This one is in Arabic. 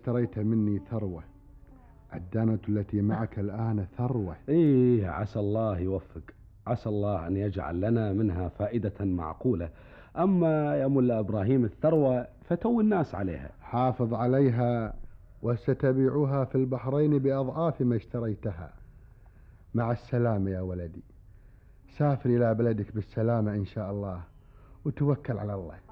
اشتريت مني ثروة. الدانة التي معك الآن ثروة. إيه، عسى الله يوفق. عسى الله أن يجعل لنا منها فائدة معقولة. أما يا ملا إبراهيم، الثروة فتو الناس عليها. حافظ عليها وستبيعها في البحرين بأضعاف ما اشتريتها. مع السلامة يا ولدي، سافر إلى بلدك بالسلامة إن شاء الله، وتوكل على الله.